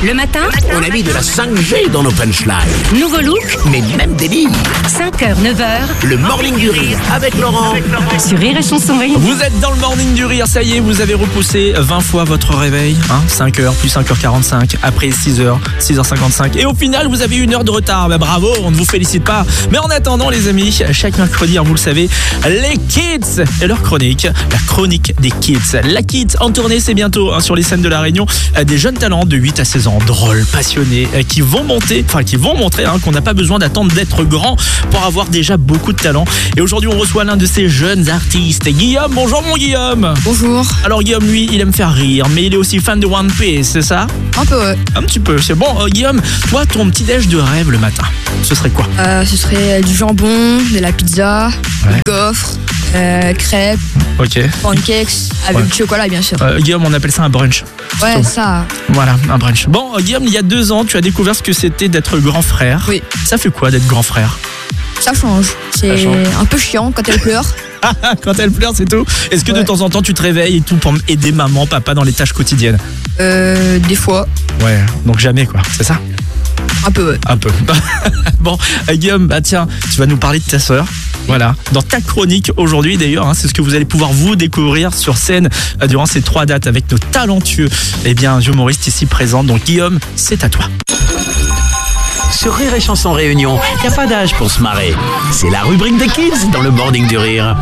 Le matin, on a mis de la 5G dans nos punchlines. nouveau look, Mais même délire. 5h, 9h, Le morning du rire avec Laurent. sur Rire et Chanson Rire. Vous êtes dans le morning du rire, ça y est, vous avez repoussé 20 fois votre réveil, 5h plus 5h45, après 6h, 6h55 et au final vous avez 1 heure de retard. Bravo, on ne vous félicite pas. Mais en attendant les amis, chaque mercredi, vous le savez, les kids et leur chronique, la chronique des kids. La Kids en tournée, c'est bientôt sur les scènes de la Réunion, des jeunes talents de 8 à 16 ans, drôles, passionnés, qui vont montrer qu'on n'a pas besoin d'attendre d'être grand pour avoir déjà beaucoup de talent. Et aujourd'hui on reçoit l'un de ces jeunes artistes, Guillaume. Bonjour mon Guillaume. Bonjour. Alors Guillaume, lui, il aime faire rire, mais il est aussi fan de One Piece, c'est ça? Un peu, ouais. Un petit peu, c'est bon. Guillaume, toi, ton petit déj de rêve le matin, ce serait quoi? Ce serait du jambon, de la pizza, Ouais. du gaufre, crêpes, Ok. pancakes, avec Ouais. du chocolat, bien sûr. Guillaume, on appelle ça un brunch. Ouais, plutôt. ça. Voilà, un brunch. Bon, Guillaume, il y a 2 ans, tu as découvert ce que c'était d'être grand frère. Oui. Ça fait quoi d'être grand frère? Ça change. C'est Ça change. un peu chiant quand elle pleure. Quand elle pleure, c'est tout. Est-ce que de Ouais. temps en temps, tu te réveilles et tout pour aider maman, papa dans les tâches quotidiennes? Des fois, Ouais, donc jamais quoi, c'est ça? un peu, ouais. Un peu. Bon, Guillaume, tiens, tu vas nous parler de ta sœur. Voilà, dans ta chronique aujourd'hui d'ailleurs, c'est ce que vous allez pouvoir vous découvrir sur scène durant ces 3 dates avec nos talentueux humoristes ici présents. Donc Guillaume, c'est à toi. Sur Rire et Chanson Réunion, y a pas d'âge pour se marrer. C'est la rubrique des kids dans le morning du rire.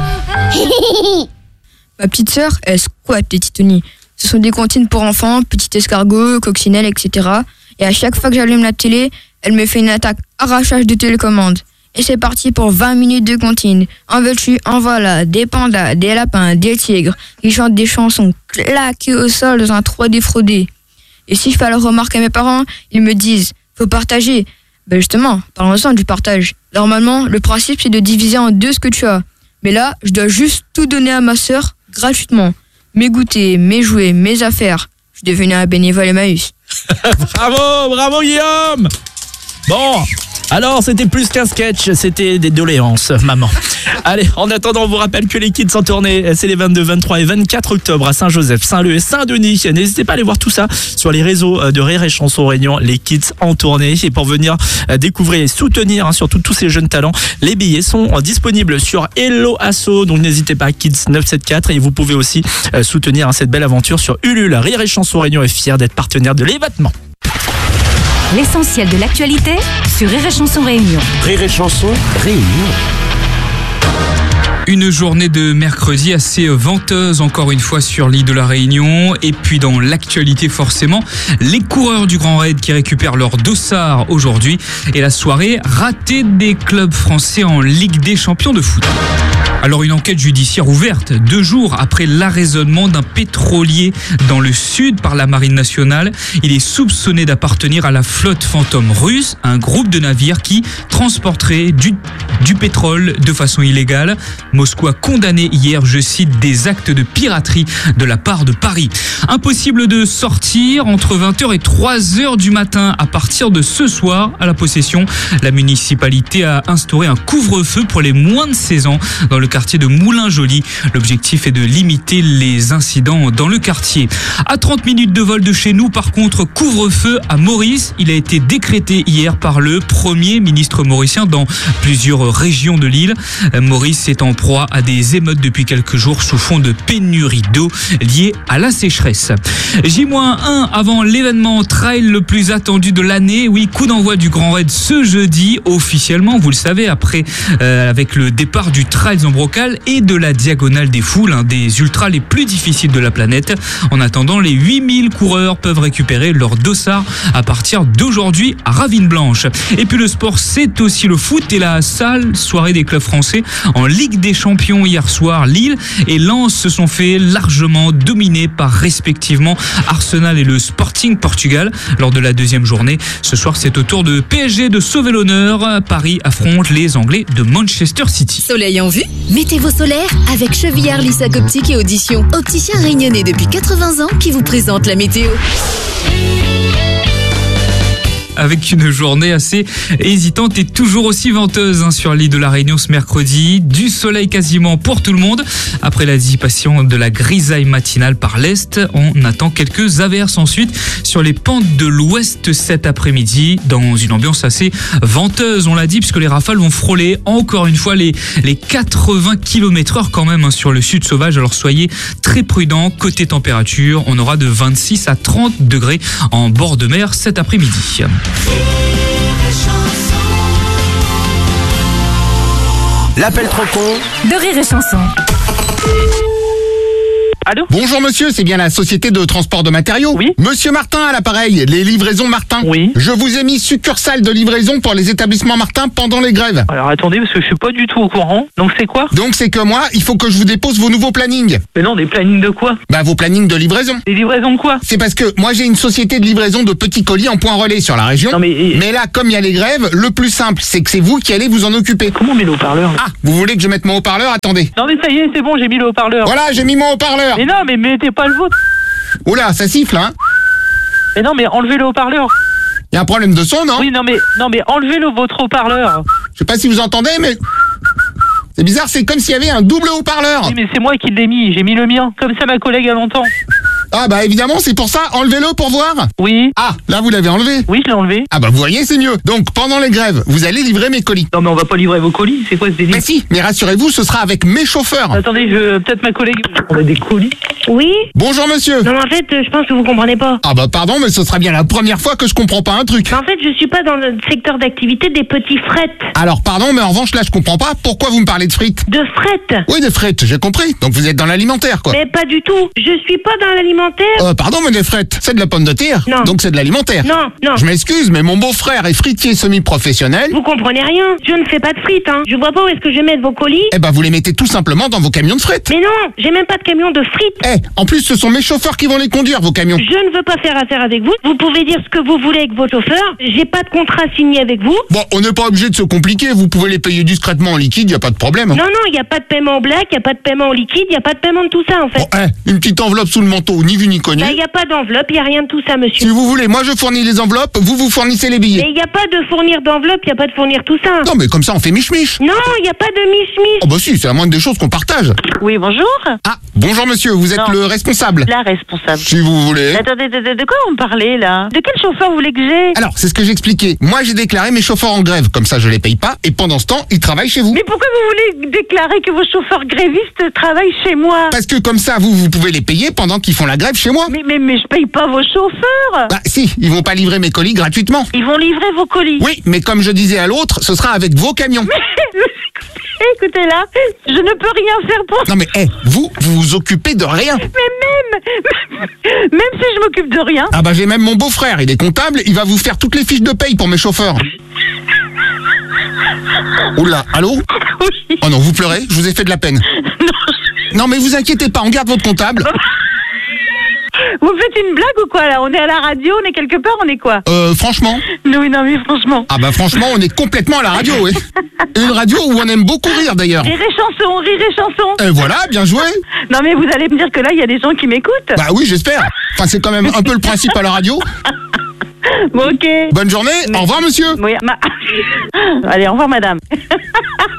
Ma petite sœur, elle squatte les Titonies. Ce sont des comptines pour enfants, petit escargot, coccinelle, etc. Et à chaque fois que j'allume la télé, elle me fait une attaque arrachage de télécommande. Et c'est parti pour 20 minutes de comptines. En veux-tu, en voilà, des pandas, des lapins, des tigres. Ils chantent des chansons claquées au sol dans un 3D fraudé. Et si je fais la remarque à mes parents, ils me disent « faut partager ». Ben justement, parlons-en du partage. Normalement, le principe c'est de diviser en 2 ce que tu as. Mais là, je dois juste tout donner à ma sœur gratuitement. Mes goûters, mes jouets, mes affaires. Je suis devenu un bénévole Emmaüs. Bravo Guillaume. Bon, alors c'était plus qu'un sketch, c'était des doléances, maman. Allez, en attendant, on vous rappelle que les Kids en tournée, c'est les 22, 23 et 24 octobre à Saint-Joseph, Saint-Leu et Saint-Denis. N'hésitez pas à aller voir tout ça sur les réseaux de Rire et Chanson Réunion, les Kids en tournée. Et pour venir découvrir et soutenir surtout tous ces jeunes talents, les billets sont disponibles sur Hello Asso. Donc n'hésitez pas, Kids 974. Et vous pouvez aussi soutenir cette belle aventure sur Ulule. Rire et Chanson Réunion est fier d'être partenaire de l'événement. L'essentiel de l'actualité sur Rire et Chanson Réunion. Rire et Chanson Réunion. Une journée de mercredi assez venteuse encore une fois sur l'île de la Réunion. Et puis dans l'actualité forcément, les coureurs du Grand Raid qui récupèrent leur dossard aujourd'hui. Et la soirée ratée des clubs français en Ligue des Champions de foot. Alors une enquête judiciaire ouverte 2 jours après l'arraisonnement d'un pétrolier dans le sud par la Marine nationale. Il est soupçonné d'appartenir à la flotte fantôme russe, un groupe de navires qui transporterait du pétrole de façon illégale. Moscou a condamné hier, je cite, des actes de piraterie de la part de Paris. Impossible de sortir entre 20h et 3h du matin à partir de ce soir à la Possession. La municipalité a instauré un couvre-feu pour les moins de 16 ans dans le quartier de Moulins-Joly. L'objectif est de limiter les incidents dans le quartier. À 30 minutes de vol de chez nous, par contre, couvre-feu à Maurice. Il a été décrété hier par le Premier ministre mauricien dans plusieurs régions de l'île. Maurice est en proie à des émeutes depuis quelques jours sous fond de pénurie d'eau liée à la sécheresse. J-1 avant l'événement trail le plus attendu de l'année. Oui, coup d'envoi du Grand Raid ce jeudi, officiellement, vous le savez, après avec le départ du Trails en Brocal et de la Diagonale des Foules, un des ultras les plus difficiles de la planète. En attendant, les 8000 coureurs peuvent récupérer leur dossard à partir d'aujourd'hui à Ravine Blanche. Et puis le sport, c'est aussi le foot et la sale soirée des clubs français en Ligue des Champions hier soir. Lille et Lens se sont fait largement dominer par respectivement Arsenal et le Sporting Portugal lors de la 2e journée. Ce soir, c'est au tour de PSG de sauver l'honneur. Paris affronte les Anglais de Manchester City. Soleil en vue? Mettez vos solaires avec Chevillard Lissac Optique et Audition. Opticien réunionnais depuis 80 ans qui vous présente la météo. avec une journée assez hésitante et toujours aussi venteuse sur l'île de la Réunion ce mercredi. Du soleil quasiment pour tout le monde, Après la dissipation de la grisaille matinale par l'est, on attend quelques averses ensuite sur les pentes de l'ouest cet après-midi, dans une ambiance assez venteuse, on l'a dit, puisque les rafales vont frôler encore une fois les 80 km/h quand même sur le sud sauvage. Alors soyez très prudents. Côté température, on aura de 26 à 30 degrés en bord de mer cet après-midi. L'appel trop con de Rire et Chanson. Allô ? Bonjour monsieur, c'est bien la société de transport de matériaux ? Oui. Monsieur Martin à l'appareil, les livraisons Martin. Oui. Je vous ai mis succursale de livraison pour les établissements Martin pendant les grèves. Alors attendez, parce que je suis pas du tout au courant. Donc c'est quoi ? Donc c'est que moi, il faut que je vous dépose vos nouveaux plannings. Mais non, des plannings de quoi ? Bah vos plannings de livraison. Des livraisons de quoi ? C'est parce que moi j'ai une société de livraison de petits colis en point relais sur la région. Non mais... Mais là, comme il y a les grèves, le plus simple, c'est que c'est vous qui allez vous en occuper. Comment on met le haut-parleur ? Ah, vous voulez que je mette mon haut-parleur ? Attendez. Non mais ça y est, c'est bon, j'ai mis le haut-parleur. Voilà, j'ai mis mon haut-parleur. Mais non, mais mettez pas le vôtre. Oula, ça siffle, hein ? Mais non, mais enlevez le haut-parleur. Il y a un problème de son, non ? Oui, non mais enlevez votre haut-parleur. Je sais pas si vous entendez, mais... C'est bizarre, c'est comme s'il y avait un double haut-parleur. Oui, mais c'est moi qui l'ai mis, j'ai mis le mien. Comme ça, ma collègue a longtemps. Ah bah évidemment, c'est pour ça, enlevez-le pour voir. Oui. Ah, là vous l'avez enlevé. Oui, je l'ai enlevé. Ah bah vous voyez, c'est mieux. Donc pendant les grèves, vous allez livrer mes colis. Non mais on va pas livrer vos colis, c'est quoi ce délire ? Mais si, mais rassurez-vous, ce sera avec mes chauffeurs. Attendez, peut-être ma collègue... On a des colis ? Oui. Bonjour monsieur. Non, mais en fait, je pense que vous comprenez pas. Ah bah pardon, mais ce sera bien la première fois que je comprends pas un truc. Mais en fait, je suis pas dans le secteur d'activité des petits frettes. Alors pardon, mais en revanche là je comprends pas. Pourquoi vous me parlez de frites ? De frettes. Oui, des frites, j'ai compris. Donc vous êtes dans l'alimentaire quoi. Mais pas du tout. Je suis pas dans l'alimentaire. Pardon, mais des frites, c'est de la pomme de terre. Non. Donc c'est de l'alimentaire. Non. Je m'excuse, mais mon beau-frère est fritier semi-professionnel. Vous comprenez rien. Je ne fais pas de frites, hein. Je vois pas où est-ce que je vais mettre vos colis. Eh ben vous les mettez tout simplement dans vos camions de frites. Mais non, j'ai même pas de camion de frites. Eh, en plus ce sont mes chauffeurs qui vont les conduire, vos camions. Je ne veux pas faire affaire avec vous. Vous pouvez dire ce que vous voulez avec vos chauffeurs. J'ai pas de contrat signé avec vous. Bon, on n'est pas obligé de se compliquer, vous pouvez les payer discrètement en liquide, y a pas de problème. Non, il n'y a pas de paiement en black, il n'y a pas de paiement en liquide, il n'y a pas de paiement de tout ça en fait. Bon, une petite enveloppe sous le manteau, ni vu ni connu. Il n'y a pas d'enveloppe, il n'y a rien de tout ça, monsieur. Si vous voulez, moi je fournis les enveloppes, vous fournissez les billets. Mais il n'y a pas de fournir d'enveloppe, il n'y a pas de fournir tout ça. Non, mais comme ça on fait mich-mich. Non, il n'y a pas de mich-mich. Oh bah si, c'est la moindre des choses qu'on partage. Oui, bonjour. Ah, bonjour monsieur, vous êtes Non. le responsable. La responsable. Si vous voulez. Attendez, de quoi vous me parlez là ? De quel chauffeur vous voulez que j'ai ? Alors, c'est ce que j'expliquais. Moi j'ai déclaré mes chauffeurs en grève, comme ça je les paye pas, et pendant ce temps, ils travaillent chez vous. Mais pourquoi vous voulez déclarer que vos chauffeurs grévistes travaillent chez moi ? Parce que comme ça, vous pouvez les payer pendant qu'ils font la grève chez moi. Mais je paye pas vos chauffeurs. Bah si, ils vont pas livrer mes colis gratuitement. Ils vont livrer vos colis. Oui, mais comme je disais à l'autre, ce sera avec vos camions. Écoutez là, je ne peux rien faire pour... Non mais, vous vous occupez de rien. Mais même si je m'occupe de rien... Ah bah j'ai même mon beau-frère, il est comptable, il va vous faire toutes les fiches de paye pour mes chauffeurs. Oula, allô ? Oui. Oh non, vous pleurez, je vous ai fait de la peine. Non mais vous inquiétez pas, on garde votre comptable. Vous faites une blague ou quoi là ? On est à la radio, on est quelque part, on est quoi ? Franchement ? Oui, non mais franchement... Ah bah franchement, on est complètement à la radio, oui. Une radio où on aime beaucoup rire d'ailleurs. Rire et chanson. Et voilà, bien joué. Non mais vous allez me dire que là, il y a des gens qui m'écoutent. Bah oui, j'espère. Enfin, c'est quand même un peu le principe à la radio. Bon, ok. Bonne journée, au revoir monsieur. Oui, Allez, au revoir madame.